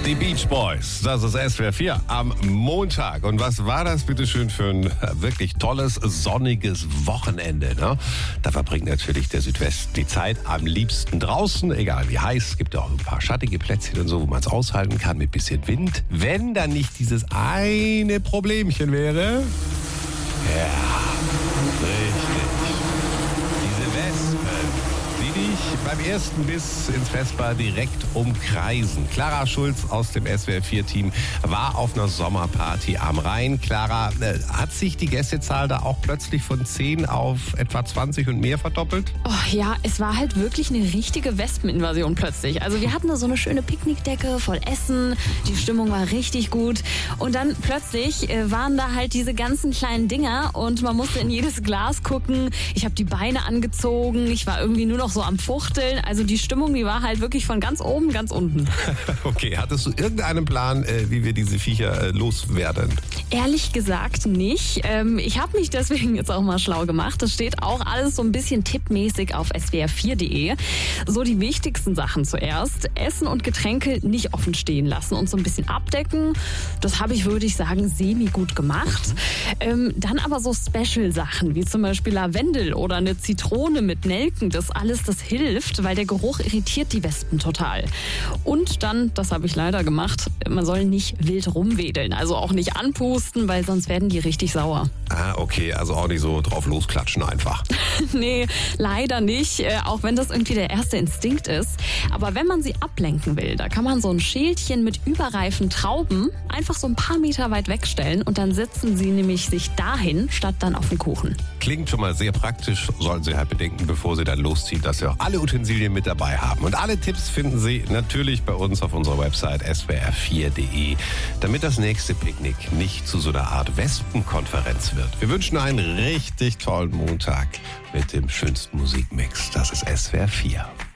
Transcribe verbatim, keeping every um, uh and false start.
Die Beach Boys, das ist S W R vier am Montag. Und was war das bitte schön für ein wirklich tolles, sonniges Wochenende, ne? Da verbringt natürlich der Südwesten die Zeit am liebsten draußen, egal wie heiß. Es gibt ja auch ein paar schattige Plätzchen und so, wo man es aushalten kann mit bisschen Wind. Wenn dann nicht dieses eine Problemchen wäre. Ja, richtig. Diese Wespen, die dich beim ersten Biss ins Vesper direkt umkreisen. Clara Schulz aus dem S W R vier Team war auf einer Sommerparty am Rhein. Clara, äh, hat sich die Gästezahl da auch plötzlich von zehn auf etwa zwanzig und mehr verdoppelt? Oh ja, es war halt wirklich eine richtige Wespeninvasion plötzlich. Also wir hatten da so eine schöne Picknickdecke voll Essen, die Stimmung war richtig gut und dann plötzlich äh, waren da halt diese ganzen kleinen Dinger und man musste in jedes Glas gucken. Ich habe die Beine angezogen, ich war irgendwie nur noch so am Fuchteln. Also die Stimmung, die war halt wirklich von ganz oben, ganz unten. Okay, hattest du irgendeinen Plan, äh, wie wir diese Viecher äh, loswerden? Ehrlich gesagt nicht. Ähm, ich habe mich deswegen jetzt auch mal schlau gemacht. Das steht auch alles so ein bisschen tippmäßig auf s w r vier punkt de. So die wichtigsten Sachen zuerst. Essen und Getränke nicht offen stehen lassen und so ein bisschen abdecken. Das habe ich, würde ich sagen, semi gut gemacht. Ähm, dann aber so Special-Sachen, wie zum Beispiel Lavendel oder eine Zitrone mit Nelken. Das alles, das hilft, weil der Geruch irritiert die Wespen total. Und dann, das habe ich leider gemacht, man soll nicht wild rumwedeln. Also auch nicht anpusten, weil sonst werden die richtig sauer. Ah, okay, also auch nicht so drauf losklatschen einfach. Nee, leider nicht, äh, auch wenn das irgendwie der erste Instinkt ist. Aber wenn man sie ablenken will, da kann man so ein Schälchen mit überreifen Trauben einfach so ein paar Meter weit wegstellen und dann setzen sie nämlich sich dahin, statt dann auf den Kuchen. Klingt schon mal sehr praktisch, sollten Sie halt bedenken, bevor Sie dann losziehen, dass Sie auch alle Utensilien mit dabei haben. Und alle Tipps finden Sie natürlich bei uns auf unserer Website s w r vier punkt de, damit das nächste Picknick nicht zu so einer Art Wespenkonferenz wird. Wir wünschen einen richtig tollen Montag mit dem schönsten Musikmix. Das ist S W R vier.